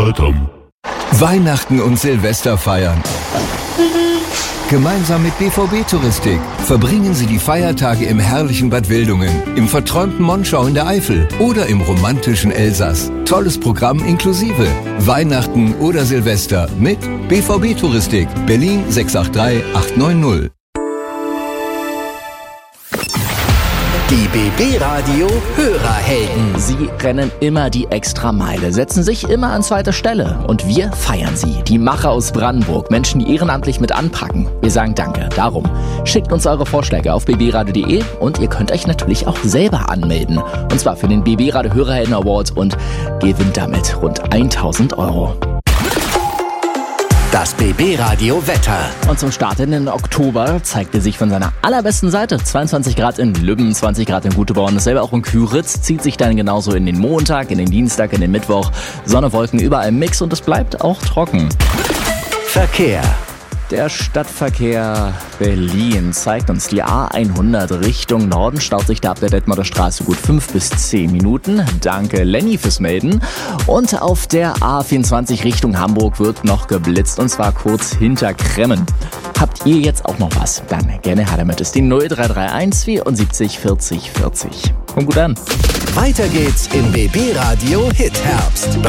Tadam. Weihnachten und Silvester feiern. Gemeinsam mit BVB Touristik verbringen Sie die Feiertage im herrlichen Bad Wildungen, im verträumten Monschau in der Eifel oder im romantischen Elsass. Tolles Programm inklusive Weihnachten oder Silvester mit BVB Touristik, Berlin 683 890. Die BB Radio Hörerhelden. Sie rennen immer die Extrameile, setzen sich immer an zweiter Stelle. Und wir feiern sie. Die Macher aus Brandenburg, Menschen, die ehrenamtlich mit anpacken. Wir sagen Danke. Darum schickt uns eure Vorschläge auf bbradio.de und ihr könnt euch natürlich auch selber anmelden. Und zwar für den BB Radio Hörerhelden Award und gewinnt damit rund 1.000 €. Das BB Radio Wetter. Und zum Start in den Oktober zeigt er sich von seiner allerbesten Seite. 22 Grad in Lübben, 20 Grad in Güteborn, dasselbe auch in Küritz. Zieht sich dann genauso in den Montag, in den Dienstag, in den Mittwoch. Sonne, Wolken, überall im Mix und es bleibt auch trocken. Verkehr. Der Stadtverkehr Berlin zeigt uns die A100 Richtung Norden. Staut sich da ab der Detmolder Straße gut 5 bis 10 Minuten. Danke Lenny fürs Melden. Und auf der A24 Richtung Hamburg wird noch geblitzt und zwar kurz hinter Kremmen. Habt ihr jetzt auch noch was? Dann gerne her damit. Ist die 0331 74 40 40. Kommt gut an. Weiter geht's im BB Radio Hit Herbst.